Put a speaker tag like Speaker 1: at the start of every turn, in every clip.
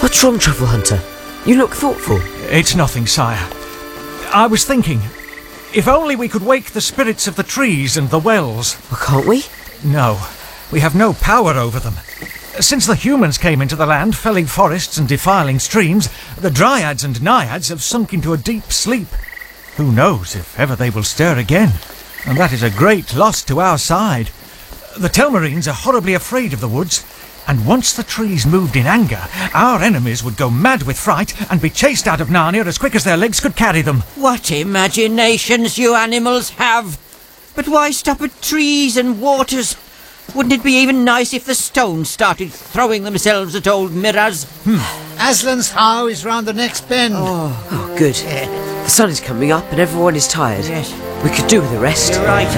Speaker 1: What's wrong, Truffle Hunter? You look thoughtful.
Speaker 2: It's nothing, sire. I was thinking, if only we could wake the spirits of the trees and the wells.
Speaker 1: Well, can't we?
Speaker 2: No, we have no power over them. Since the humans came into the land, felling forests and defiling streams, the dryads and naiads have sunk into a deep sleep. Who knows if ever they will stir again? And that is a great loss to our side. The Telmarines are horribly afraid of the woods, and once the trees moved in anger, our enemies would go mad with fright and be chased out of Narnia as quick as their legs could carry them.
Speaker 3: What imaginations you animals have! But why stop at trees and waters? Wouldn't it be even nice if the stones started throwing themselves at old Miraz?
Speaker 4: Aslan's How is round the next bend.
Speaker 1: Oh, good. The sun is coming up and everyone is tired.
Speaker 3: Yes.
Speaker 1: We could do with a rest.
Speaker 3: You're right.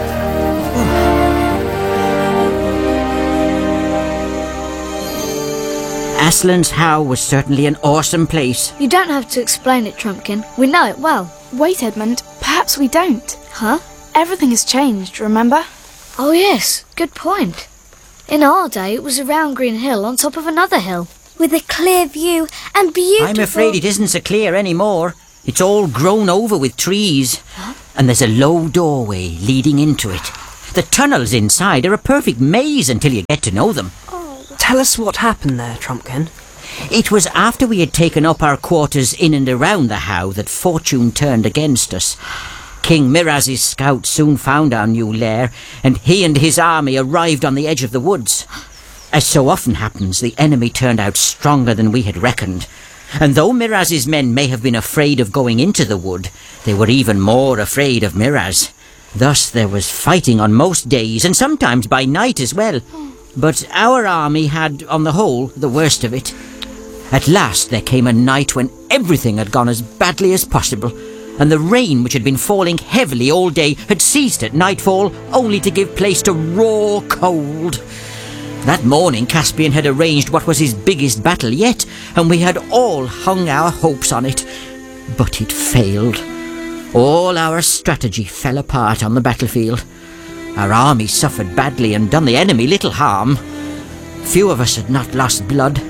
Speaker 3: Aslan's How was certainly an awesome place.
Speaker 5: You don't have to explain it, Trumpkin. We know it well.
Speaker 6: Wait, Edmund. Perhaps we don't.
Speaker 5: Huh?
Speaker 6: Everything has changed, remember?
Speaker 5: Oh yes, good point. In our day, it was a round green hill on top of another hill.
Speaker 7: With a clear view and beautiful...
Speaker 3: I'm afraid it isn't so clear anymore. It's all grown over with trees.
Speaker 5: Huh?
Speaker 3: And there's a low doorway leading into it. The tunnels inside are a perfect maze until you get to know them.
Speaker 1: Tell us what happened there, Trumpkin.
Speaker 3: It was after we had taken up our quarters in and around the How that fortune turned against us. King Miraz's scouts soon found our new lair, and he and his army arrived on the edge of the woods. As so often happens, the enemy turned out stronger than we had reckoned. And though Miraz's men may have been afraid of going into the wood, they were even more afraid of Miraz. Thus there was fighting on most days, and sometimes by night as well. But our army had, on the whole, the worst of it. At last there came a night when everything had gone as badly as possible, and the rain, which had been falling heavily all day, had ceased at nightfall, only to give place to raw cold. That morning Caspian had arranged what was his biggest battle yet, and we had all hung our hopes on it. But it failed. All our strategy fell apart on the battlefield. Our army suffered badly and done the enemy little harm. Few of us had not lost blood.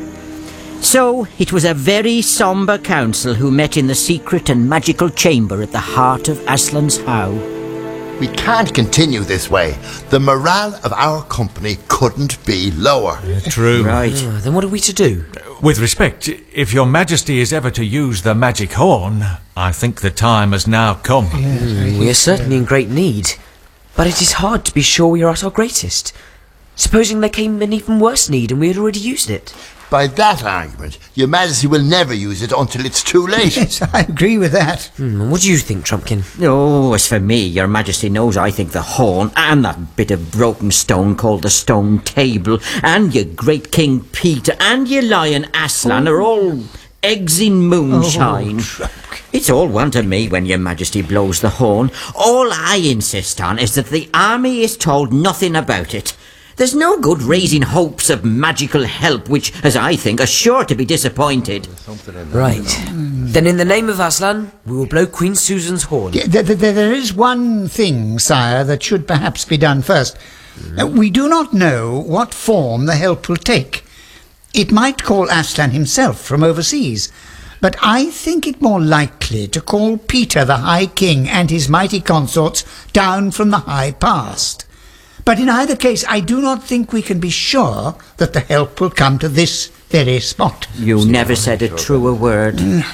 Speaker 3: So it was a very sombre council who met in the secret and magical chamber at the heart of Aslan's How.
Speaker 8: We can't continue this way. The morale of our company couldn't be lower.
Speaker 2: True.
Speaker 3: Right.
Speaker 1: Then what are we to do?
Speaker 2: With respect, if your majesty is ever to use the magic horn, I think the time has now come.
Speaker 1: We are certainly in great need. But it is hard to be sure we are at our greatest. Supposing there came an even worse need and we had already used it.
Speaker 8: By that argument, your majesty will never use it until it's too late.
Speaker 4: Yes, I agree with that.
Speaker 1: What do you think, Trumpkin?
Speaker 3: Oh, as for me, your majesty knows I think the horn and that bit of broken stone called the stone table and your great King Peter and your lion Aslan are all eggs in moonshine. It's all one to me when your majesty blows the horn. All I insist on is that the army is told nothing about it. There's no good raising hopes of magical help, which, as I think, are sure to be disappointed.
Speaker 1: Right. Then in the name of Aslan, we will blow Queen Susan's horn.
Speaker 4: There is one thing, sire, that should perhaps be done first. We do not know what form the help will take. It might call Aslan himself from overseas, but I think it more likely to call Peter the High King and his mighty consorts down from the high past. But in either case, I do not think we can be sure that the help will come to this very spot.
Speaker 3: You never said a truer word.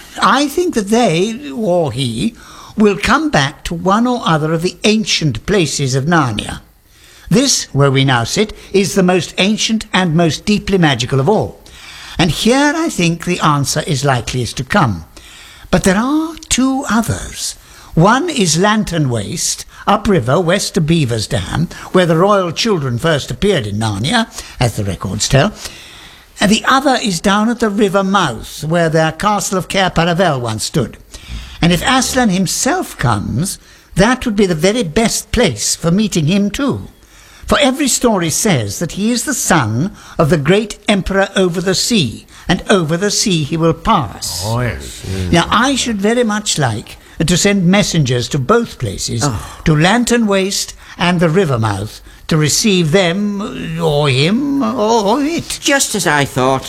Speaker 4: I think that they, or he, will come back to one or other of the ancient places of Narnia. This, where we now sit, is the most ancient and most deeply magical of all. And here I think the answer is likeliest to come. But there are two others. One is Lantern Waste, upriver west of Beaver's Dam, where the royal children first appeared in Narnia, as the records tell. And the other is down at the river mouth, where their castle of Cair Paravel once stood. And if Aslan himself comes, that would be the very best place for meeting him too. For every story says that he is the son of the great emperor over the sea, and over the sea he will pass.
Speaker 2: Oh, yes.
Speaker 4: Now, I should very much like to send messengers to both places, to Lantern Waste and the river mouth, to receive them, or him, or it.
Speaker 3: Just as I thought.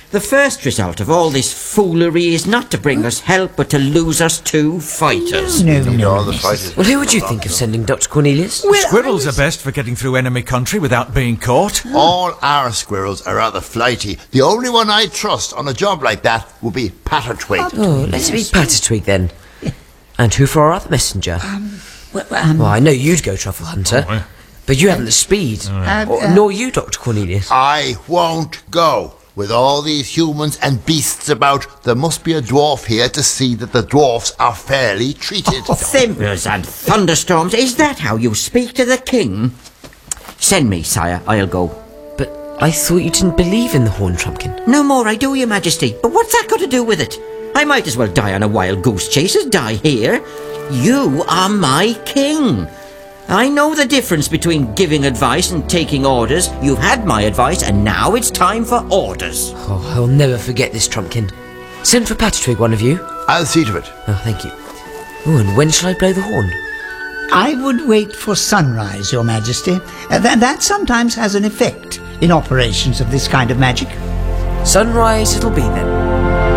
Speaker 3: The first result of all this foolery is not to bring us help, but to lose us 2 fighters.
Speaker 8: All the fighters.
Speaker 1: Well, who would you think of sending, Dr. Cornelius?
Speaker 2: Squirrels are best for getting through enemy country without being caught.
Speaker 8: All our squirrels are rather flighty. The only one I'd trust on a job like that would be Pattertwig.
Speaker 1: Oh, let's be Pattertwig then. And who for our other messenger? Well, I know you'd go Truffle Hunter, but you haven't the speed. Nor you, Dr. Cornelius.
Speaker 8: I won't go. With all these humans and beasts about, there must be a dwarf here to see that the dwarfs are fairly treated.
Speaker 3: Thimbles and thunderstorms, is that how you speak to the king? Send me, sire, I'll go.
Speaker 1: But I thought you didn't believe in the Horn Trumpkin.
Speaker 3: No more I do, your majesty, but what's that got to do with it? I might as well die on a wild goose chase as die here. You are my king. I know the difference between giving advice and taking orders. You've had my advice, and now it's time for orders.
Speaker 1: Oh, I'll never forget this, Trumpkin. Send for Pattertwig, one of you.
Speaker 8: I'll see to it.
Speaker 1: Oh, thank you. Oh, and when shall I blow the horn?
Speaker 4: I would wait for sunrise, Your Majesty. That sometimes has an effect in operations of this kind of magic.
Speaker 1: Sunrise it'll be then.